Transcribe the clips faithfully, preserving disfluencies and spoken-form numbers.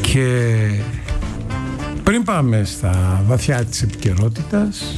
Και πριν πάμε στα βαθιά της επικαιρότητας,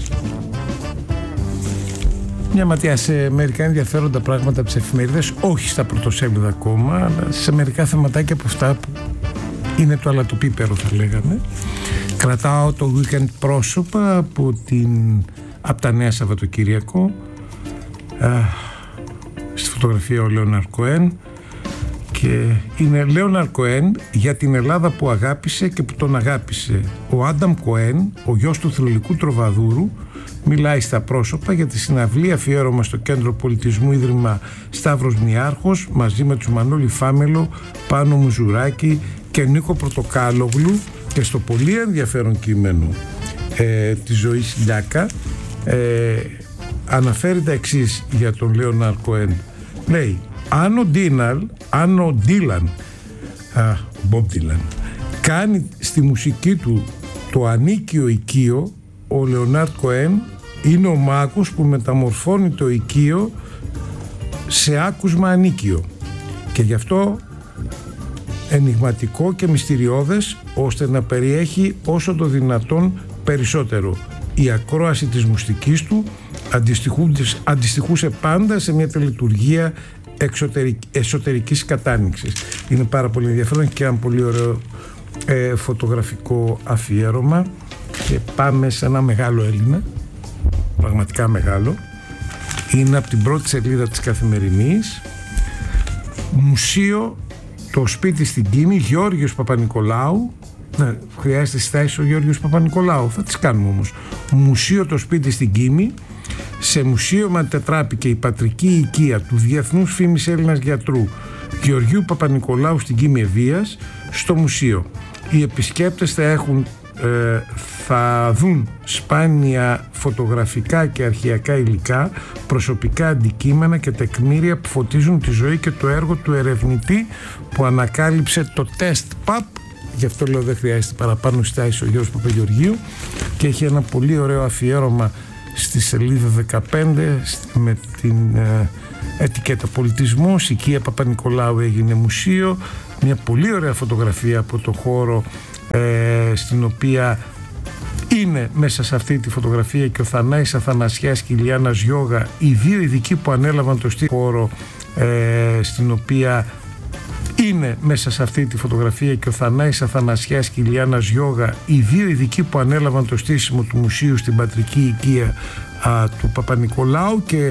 μια ματιά σε μερικά ενδιαφέροντα πράγματα από τις εφημερίδες, όχι στα πρωτοσέλιδα ακόμα, αλλά σε μερικά θεματάκια από αυτά που είναι το αλατοπίπερο, θα λέγαμε. Κρατάω το weekend πρόσωπα από, την, από τα Νέα Σαββατοκύριακο. Α, στη φωτογραφία ο Λέοναρντ Κοέν, και είναι Λέοναρντ Κοέν για την Ελλάδα που αγάπησε και που τον αγάπησε. Ο Άνταμ Κοέν, ο γιος του θρυλικού τροβαδούρου, μιλάει στα πρόσωπα για τη συναυλία αφιέρωμα στο Κέντρο Πολιτισμού Ίδρυμα Σταύρος Νιάρχος, μαζί με τους Μανώλη Φάμελο, Πάνο Μουζουράκη και Νίκο Πρωτοκάλογλου, και στο πολύ ενδιαφέρον κείμενο ε, της Ζωής Λιάκα ε, αναφέρει τα εξής για τον Λέοναρντ Κοέν. Λέει, αν ο Ντίναλ, αν ο Ντίλαν, α, Μπομπ Ντίλαν, κάνει στη μουσική του το ανίκιο οικείο, ο Λέοναρντ Κοέν είναι ο μάγος που μεταμορφώνει το οικείο σε άκουσμα ανίκιο, και γι' αυτό ενιγματικό και μυστηριώδες, ώστε να περιέχει όσο το δυνατόν περισσότερο. Η ακρόαση της μουστικής του αντιστοιχούσε πάντα σε μια τελετουργία εξωτερική, εσωτερικής κατάνοιξης. Είναι πάρα πολύ ενδιαφέρον και ένα πολύ ωραίο ε, φωτογραφικό αφιέρωμα. Και πάμε σε ένα μεγάλο Έλληνα, πραγματικά μεγάλο. Είναι από την πρώτη σελίδα της Καθημερινής. Μουσείο το σπίτι στην Κίμη, Γιώργος Παπανικολάου. Ναι, χρειάζεται στάσεις ο Γιώργος Παπανικολάου, θα τις κάνουμε όμως. Μουσείο το σπίτι στην Κίμη. Σε μουσείωμα τετράπηκε η πατρική οικία του διεθνούς φήμης Έλληνας γιατρού Γεωργίου Παπανικολάου στην Κίμη Ευβοίας. Στο μουσείο οι επισκέπτες θα έχουν ε, θα δουν σπάνια φωτογραφικά και αρχαιακά υλικά, προσωπικά αντικείμενα και τεκμήρια που φωτίζουν τη ζωή και το έργο του ερευνητή που ανακάλυψε το τεστ παπ. Γι' αυτό λέω δεν χρειάζεται παραπάνω στάσεις ο Γιώργος Παπαγεωργίου, και έχει ένα πολύ ωραίο αφιέρωμα στη σελίδα δεκαπέντε με την ε, ετικέτα πολιτισμός. Η οικία Παπανικολάου έγινε μουσείο. Μια πολύ ωραία φωτογραφία από το χώρο ε, στην οποία είναι μέσα σε αυτή τη φωτογραφία και ο Θανάης Αθανασιάς και η Λιάννα Γιώγα, οι δύο ειδικοί που ανέλαβαν το χώρο ε, στην οποία είναι μέσα σε αυτή τη φωτογραφία και ο Θανάης Αθανασιάς και η Λιάννα Γιώγα, οι δύο ειδικοί που ανέλαβαν το στήσιμο του μουσείου στην πατρική οικία α, του Παπανικολάου, και